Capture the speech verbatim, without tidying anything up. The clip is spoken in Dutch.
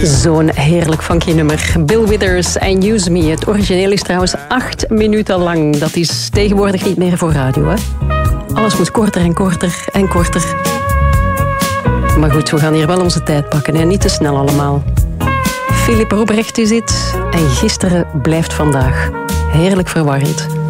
Zo'n heerlijk funky nummer. Bill Withers en Use Me. Het origineel is trouwens acht minuten lang. Dat is tegenwoordig niet meer voor radio, hè? Alles moet korter en korter en korter. Maar goed, we gaan hier wel onze tijd pakken, hè? Niet te snel allemaal. Philip Robrecht is dit. En gisteren blijft vandaag. Heerlijk verwarrend.